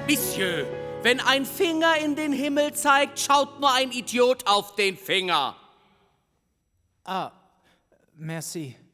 Monsieur, wenn ein Finger in den Himmel zeigt, schaut nur ein Idiot auf den Finger. Ah, merci.